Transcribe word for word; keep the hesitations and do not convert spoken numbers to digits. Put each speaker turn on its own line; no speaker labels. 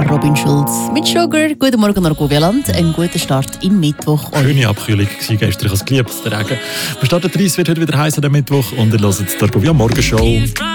Robin Schulz mit Sugar. Guten Morgen, Norgovia-Land. Ein guter Start im Mittwoch.
Schöne Abkühlung war gestern. Ich habe es geliebt, der Regen. Wir starten dreißig, wird heute wieder heiß am Mittwoch und ihr hört die Norgovia Morgenshow.